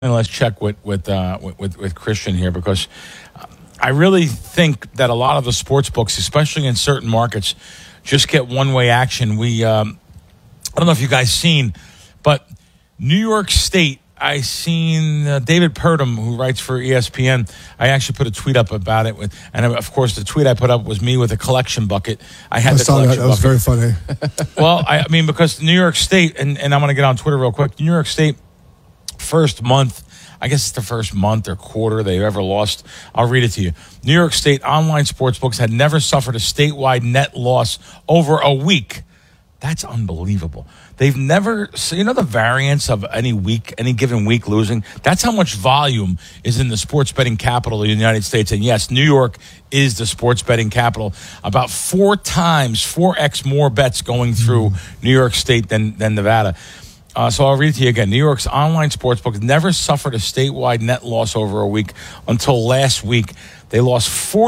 And let's check with Christian here, because I really think that a lot of the sports books, especially in certain markets, just get one-way action. I don't know if you guys seen, but New York State, I seen David Purdom, who writes for ESPN. I actually put a tweet up about it, and of course the tweet I put up was me with a collection bucket. I saw that. That was very funny. Well, I mean, because New York State, and I'm going to get on Twitter real quick. New York State, first month, I guess it's the first month or quarter they've ever lost. I'll read it to you. New York State online sportsbooks had never suffered a statewide net loss over a week. That's unbelievable. They've never, the variance of any given week losing, that's how much volume is in the sports betting capital of the United States. And yes, New York is the sports betting capital. About 4x more bets going through New York State than Nevada. So I'll read it to you again. New York's online sportsbook never suffered a statewide net loss over a week until last week. They lost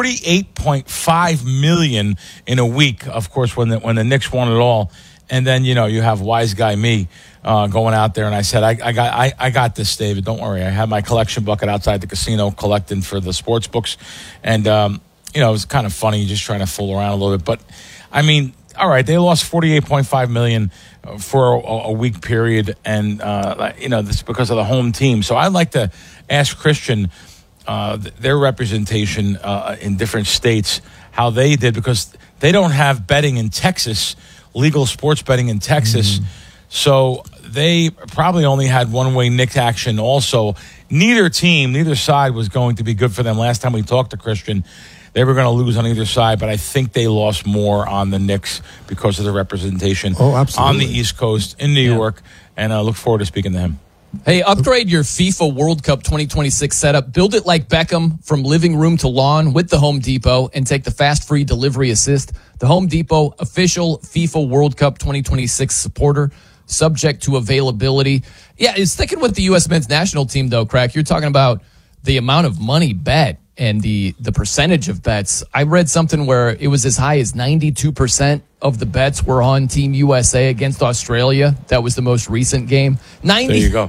$48.5 million in a week, of course, when the Knicks won it all. And then, you have wise guy me going out there, and I said, I got this, David. Don't worry. I have my collection bucket outside the casino collecting for the sports books. And, it was kind of funny just trying to fool around a little bit. But, I mean, all right, they lost $48.5 million for a week period, and this is because of the home team. So I'd like to ask Christian their representation in different states, how they did, because they don't have betting in Texas, legal sports betting in Texas. So they probably only had one-way Knicks action also. Neither side was going to be good for them. Last time we talked to Christian, they were going to lose on either side, but I think they lost more on the Knicks because of the representation on the East Coast in New York, and I look forward to speaking to him. Hey, upgrade your FIFA World Cup 2026 setup. Build it like Beckham from living room to lawn with the Home Depot, and take the fast free delivery assist. The Home Depot, official FIFA World Cup 2026 supporter, subject to availability. Yeah, it's sticking with the U.S. men's national team, though, Crack. You're talking about the amount of money bet and the percentage of bets. I read something where it was as high as 92% of the bets were on Team USA against Australia. That was the most recent game. There you go.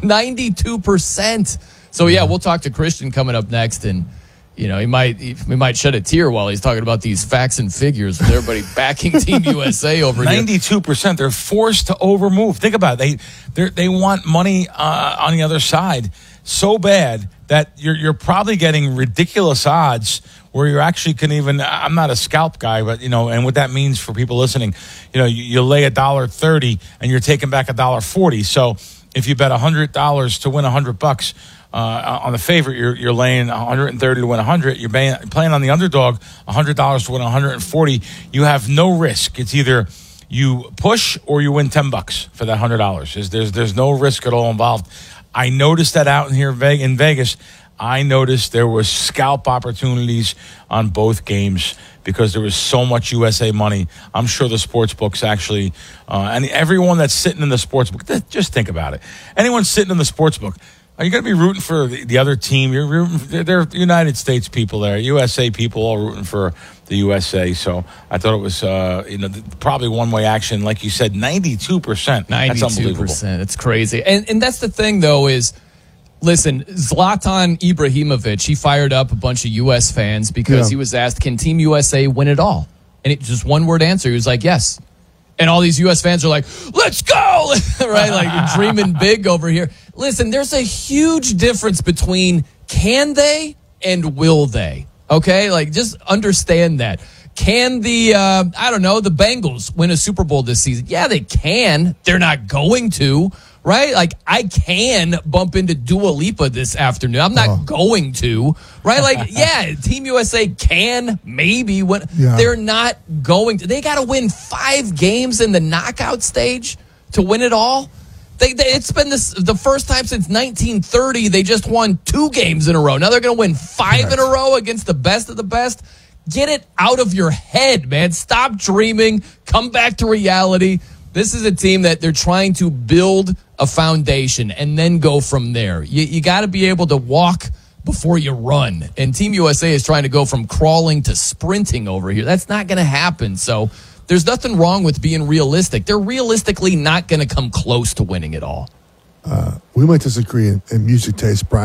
92%. So, yeah, we'll talk to Christian coming up next, and we might shed a tear while he's talking about these facts and figures with everybody backing Team USA over 92%. They're forced to overmove. Think about it. They want money on the other side so bad that you're probably getting ridiculous odds where you actually can even, I'm not a scalp guy, but, and what that means for people listening, you lay $1.30 and you're taking back $1.40. So if you bet $100 to win $100 on the favorite, you're laying $130 to win $100. You're playing on the underdog, $100 to win $140. You have no risk. It's either you push or you win $10 for that $100. There's no risk at all involved. I noticed that out here in Vegas. I noticed there was scalp opportunities on both games because there was so much USA money. I'm sure the sports books actually, and everyone that's sitting in the sports book, just think about it. Anyone sitting in the sports book, are you going to be rooting for the other team? They're United States people there, USA people all rooting for the USA. So I thought it was, probably one-way action. Like you said, 92%. That's unbelievable. 92%. It's crazy. And that's the thing, though, is, listen, Zlatan Ibrahimovic, he fired up a bunch of U.S. fans because he was asked, can Team USA win it all? And it just one-word answer. He was like, yes. And all these U.S. fans are like, let's go! Right? Like, you're dreaming big over here. Listen, there's a huge difference between can they and will they. Okay? Like, just understand that. Can the Bengals win a Super Bowl this season? Yeah, they can. They're not going to. Right? Like, I can bump into Dua Lipa this afternoon. I'm not going to. Right? Like, yeah, Team USA can maybe win. Yeah. They're not going to. They got to win 5 games in the knockout stage to win it all. It's been the first time since 1930 they just won 2 games in a row. Now they're going to win 5 in a row against the best of the best. Get it out of your head, man. Stop dreaming. Come back to reality. This is a team that they're trying to build a foundation and then go from there. You got to be able to walk before you run. And Team USA is trying to go from crawling to sprinting over here. That's not going to happen. So there's nothing wrong with being realistic. They're realistically not going to come close to winning it all. we might disagree in music taste, Brian.